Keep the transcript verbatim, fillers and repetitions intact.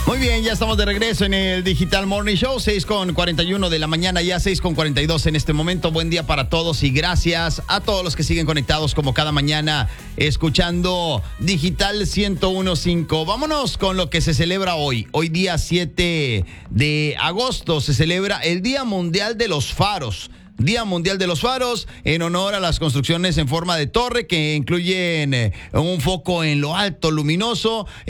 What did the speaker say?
Muy bien, ya estamos de regreso en el Digital Morning Show, seis con cuarenta y uno de la mañana, ya seis con cuarenta y dos en este momento. Buen día para todos y gracias a todos los que siguen conectados como cada mañana, escuchando Digital ciento uno punto cinco. Vámonos con lo que se celebra hoy. Hoy día siete de agosto se celebra el Día Mundial de los Faros. Día Mundial de los Faros, en honor a las construcciones en forma de torre que incluyen eh, un foco en lo alto luminoso.